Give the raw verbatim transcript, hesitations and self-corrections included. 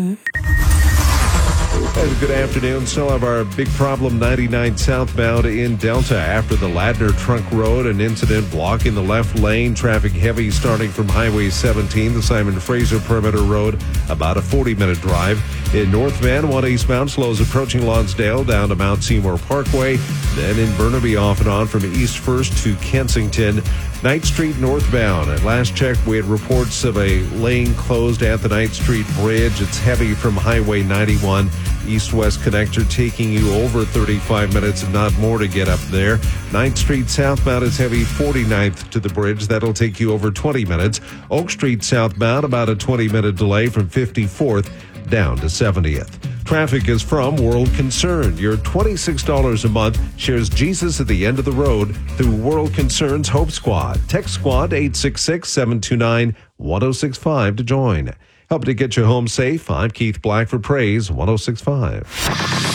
And good afternoon. Still have our big problem ninety-nine southbound in Delta after the Ladner Trunk Road. An incident blocking the left lane. Traffic heavy starting from Highway seventeen, the Simon Fraser Perimeter Road. About a forty minute drive. In North Van, one eastbound slows approaching Lonsdale down to Mount Seymour Parkway. Then in Burnaby off and on from East First to Kensington. Knight Street northbound. At last check, we had reports of a lane closed at the Knight Street Bridge. It's heavy from Highway ninety-one. East-west connector taking you over thirty-five minutes, if not more, to get up there. ninth Street southbound is heavy forty-ninth to the bridge. That'll take you over twenty minutes. Oak Street southbound, about a twenty minute delay from fifty-fourth down to seventieth. Traffic is from World Concern. Your twenty-six dollars a month shares Jesus at the end of the road through World Concern's Hope Squad. Text Squad eight six six, seven two nine, one oh six five to join. Help to get you home safe. I'm Keith Black for Praise one oh six point five.